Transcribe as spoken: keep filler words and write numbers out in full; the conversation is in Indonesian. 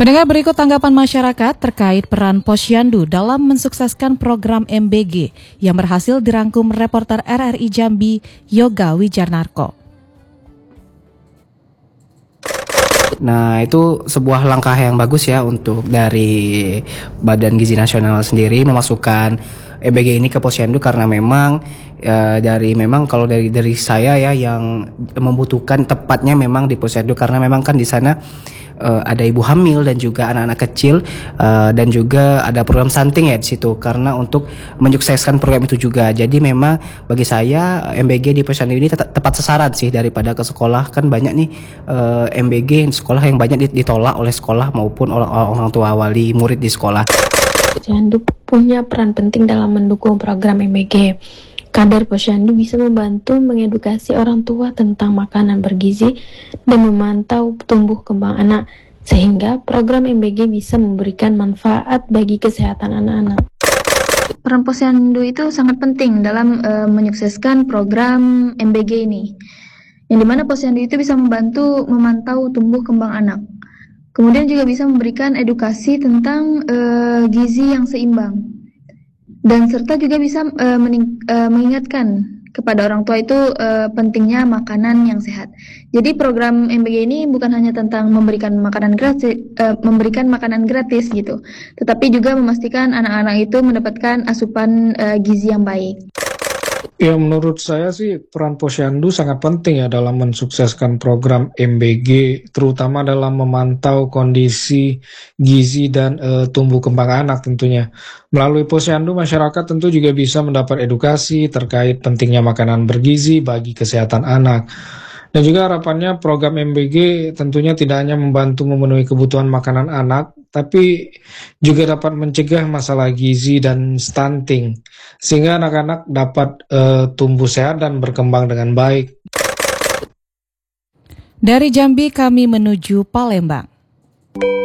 Pendengar, berikut tanggapan masyarakat terkait peran Posyandu dalam mensukseskan program M B G yang berhasil dirangkum reporter R R I Jambi, Yoga Wijarnarko. Nah, itu sebuah langkah yang bagus ya untuk dari Badan Gizi Nasional sendiri memasukkan M B G ini ke Posyandu, karena memang e, dari memang kalau dari dari saya ya yang membutuhkan tepatnya memang di Posyandu, karena memang kan di sana e, ada ibu hamil dan juga anak-anak kecil, e, dan juga ada program stunting ya di situ, karena untuk menyukseskan program itu juga. Jadi memang bagi saya M B G di Posyandu ini te- tepat sasaran sih, daripada ke sekolah. Kan banyak nih e, M B G sekolah yang banyak ditolak oleh sekolah maupun oleh orang tua wali murid di sekolah. Posyandu punya peran penting dalam mendukung program M B G. Kader Posyandu bisa membantu mengedukasi orang tua tentang makanan bergizi dan memantau tumbuh kembang anak, sehingga program M B G bisa memberikan manfaat bagi kesehatan anak-anak. Peran Posyandu itu sangat penting dalam uh, menyukseskan program M B G ini, yang dimana Posyandu itu bisa membantu memantau tumbuh kembang anak. Kemudian juga bisa memberikan edukasi tentang uh, gizi yang seimbang, dan serta juga bisa uh, mening- uh, mengingatkan kepada orang tua itu uh, pentingnya makanan yang sehat. Jadi program M B G ini bukan hanya tentang memberikan makanan gratis, uh, memberikan makanan gratis gitu, tetapi juga memastikan anak-anak itu mendapatkan asupan uh, gizi yang baik. Ya, menurut saya sih peran Posyandu sangat penting ya dalam mensukseskan program M B G, terutama dalam memantau kondisi gizi dan e, tumbuh kembang anak tentunya. Melalui Posyandu, masyarakat tentu juga bisa mendapat edukasi terkait pentingnya makanan bergizi bagi kesehatan anak. Dan juga harapannya program M B G tentunya tidak hanya membantu memenuhi kebutuhan makanan anak, tapi juga dapat mencegah masalah gizi dan stunting, sehingga anak-anak dapat uh, tumbuh sehat dan berkembang dengan baik. Dari Jambi kami menuju Palembang.